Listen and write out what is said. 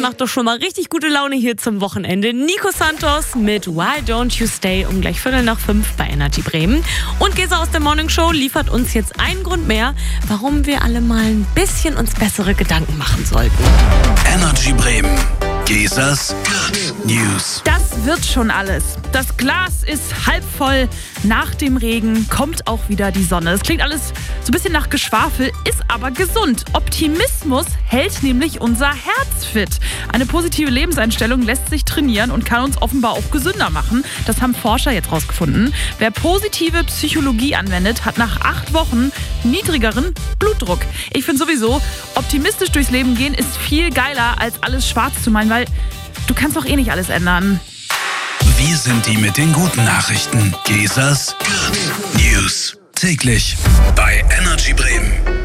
macht doch schon mal richtig gute Laune hier zum Wochenende. Nico Santos mit Why Don't You Stay um gleich 4:45 bei Energy Bremen. Und Gesa aus der Morning Show liefert uns jetzt einen Grund mehr, warum wir alle mal ein bisschen uns bessere Gedanken machen sollten. Energy Bremen. Gesas Good News. Das wird schon alles. Das Glas ist halb voll. Nach dem Regen kommt auch wieder die Sonne. Es klingt alles so ein bisschen nach Geschwafel, ist aber gesund. Optimismus hält nämlich unser Herz fit. Eine positive Lebenseinstellung lässt sich trainieren und kann uns offenbar auch gesünder machen. Das haben Forscher jetzt rausgefunden. Wer positive Psychologie anwendet, hat nach 8 Wochen niedrigeren Blutdruck. Ich finde sowieso, optimistisch durchs Leben gehen ist viel geiler, als alles schwarz zu meinen, weil du kannst doch eh nicht alles ändern. Wir sind die mit den guten Nachrichten. Gesas Good News. Täglich bei Energy Bremen.